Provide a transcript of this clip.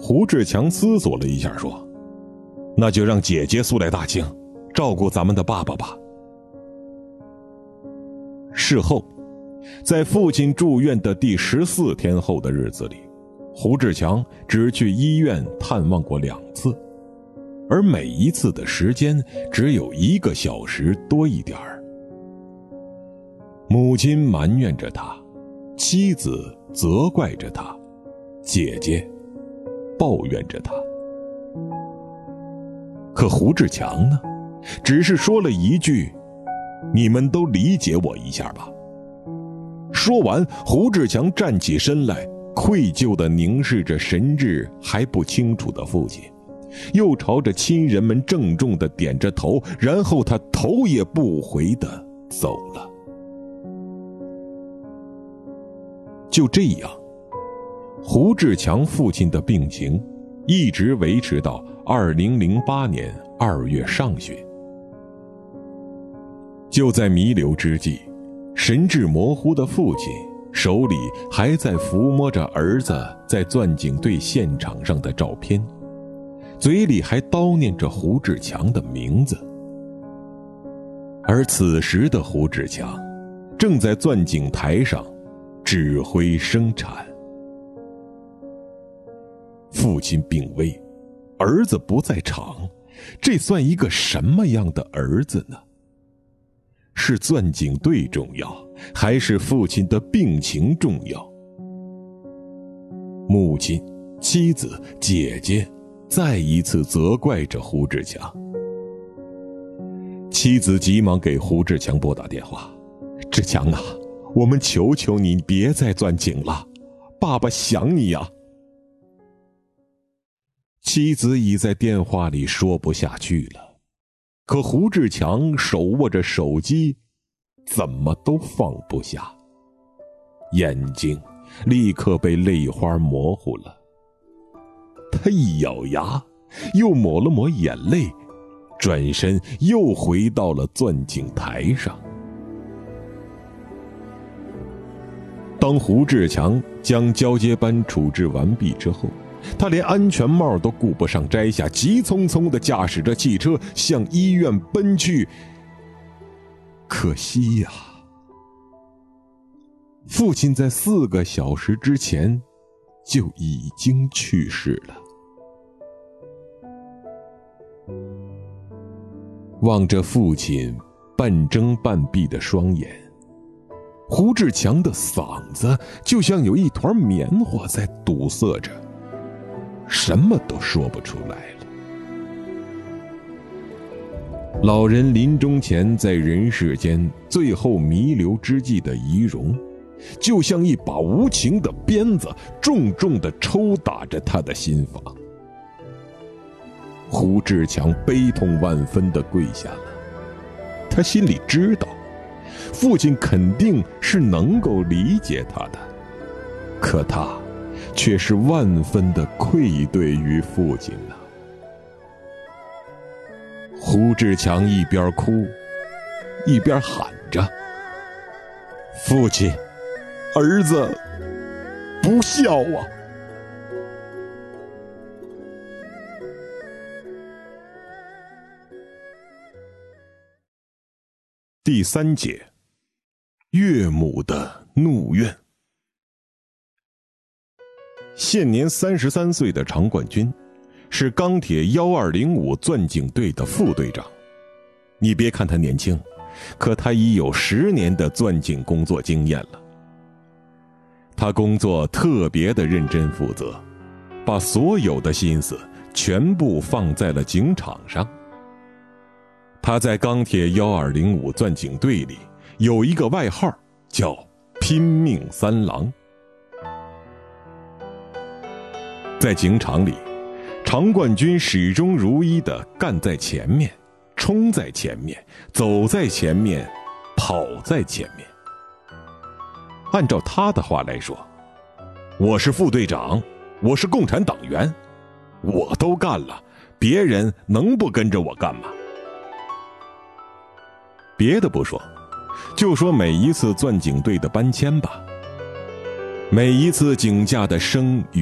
胡志强思索了一下说，那就让姐姐速来大清，照顾咱们的爸爸吧。事后，在父亲住院的第14天后的日子里，胡志强只去医院探望过2次，而每一次的时间只有1个小时多一点儿。母亲埋怨着他，妻子责怪着他，姐姐抱怨着他。可胡志强呢，只是说了一句，你们都理解我一下吧。说完，胡志强站起身来，愧疚地凝视着神志还不清楚的父亲，又朝着亲人们郑重地点着头，然后他头也不回地走了。就这样，胡志强父亲的病情一直维持到2008年2月上旬。就在弥留之际，神志模糊的父亲手里还在抚摸着儿子在钻井队现场上的照片，嘴里还叨念着胡志强的名字。而此时的胡志强正在钻井台上指挥生产。父亲病危，儿子不在场，这算一个什么样的儿子呢？是钻井队重要，还是父亲的病情重要？母亲、妻子、姐姐再一次责怪着胡志强。妻子急忙给胡志强拨打电话，志强啊，我们求求你别再钻井了，爸爸想你呀。妻子已在电话里说不下去了，可胡志强手握着手机，怎么都放不下，眼睛立刻被泪花模糊了。他一咬牙，又抹了抹眼泪，转身又回到了钻井台上。当胡志强将交接班处置完毕之后，他连安全帽都顾不上摘下，急匆匆地驾驶着汽车向医院奔去。可惜呀，父亲在4个小时之前就已经去世了。望着父亲半睁半闭的双眼，胡志强的嗓子就像有一团棉花在堵塞着，什么都说不出来了。老人临终前在人世间最后弥留之际的遗容，就像一把无情的鞭子，重重地抽打着他的心房。胡志强悲痛万分地跪下了，他心里知道，父亲肯定是能够理解他的，可他却是万分的愧对于父亲啊。胡志强一边哭一边喊着，父亲，儿子不孝啊。第3节，岳母的怒怨。现年33岁的常冠军是钢铁1205钻井队的副队长。你别看他年轻，可他已有10年的钻井工作经验了。他工作特别的认真负责，把所有的心思全部放在了井场上。他在钢铁1205钻井队里有一个外号，叫拼命三郎。在井场里，常冠军始终如一地干在前面，冲在前面，走在前面，跑在前面。按照他的话来说，我是副队长，我是共产党员，我都干了，别人能不跟着我干吗？别的不说，就说每一次钻井队的搬迁吧，每一次井架的生与